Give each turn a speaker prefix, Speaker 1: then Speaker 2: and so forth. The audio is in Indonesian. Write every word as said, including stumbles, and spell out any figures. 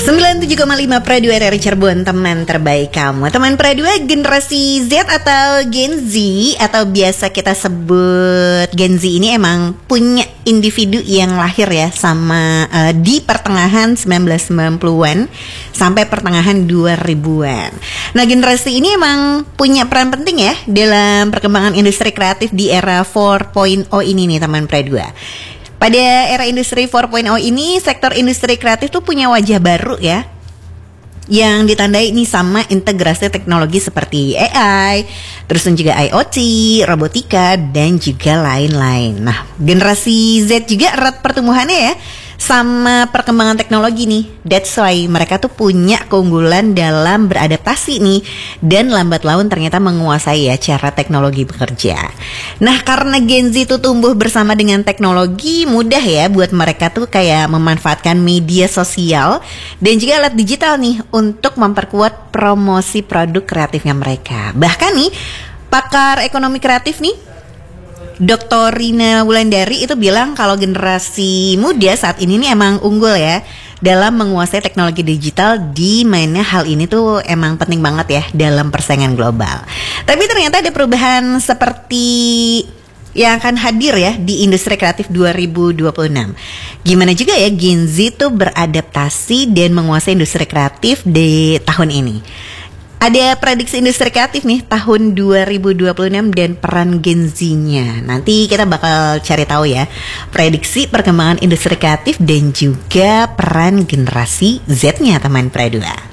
Speaker 1: sembilan puluh tujuh koma lima Pro dua R R I Cirebon, teman terbaik kamu. Teman Pro dua generasi Z atau Gen Z, atau biasa kita sebut Gen Z, ini emang punya individu yang lahir ya sama uh, di pertengahan sembilan belas sembilan puluhan sampai pertengahan dua ribuan. Nah, generasi ini emang punya peran penting ya dalam perkembangan industri kreatif di era empat titik nol ini nih teman Pro dua. Pada era industri empat titik nol ini, sektor industri kreatif tuh punya wajah baru ya, yang ditandai ini sama integrasi teknologi seperti A I, terus juga I O T, robotika, dan juga lain-lain. Nah, generasi Z juga erat pertumbuhannya ya sama perkembangan teknologi nih. That's why mereka tuh punya keunggulan dalam beradaptasi nih, dan lambat laun ternyata menguasai ya cara teknologi bekerja. Nah, karena Gen Z tuh tumbuh bersama dengan teknologi, mudah ya buat mereka tuh kayak memanfaatkan media sosial dan juga alat digital nih untuk memperkuat promosi produk kreatifnya mereka. Bahkan nih, pakar ekonomi kreatif nih doktor Rina Wulandari itu bilang kalau generasi muda saat ini nih emang unggul ya dalam menguasai teknologi digital, di mana hal ini tuh emang penting banget ya dalam persaingan global. Tapi ternyata ada perubahan seperti yang akan hadir ya di industri kreatif dua ribu dua puluh enam. Gimana juga ya Gen Z tuh beradaptasi dan menguasai industri kreatif di tahun ini. Ada prediksi industri kreatif nih tahun dua ribu dua puluh enam dan peran Gen Z-nya. Nanti kita bakal cari tahu ya prediksi perkembangan industri kreatif dan juga peran generasi Z-nya teman Pro dua.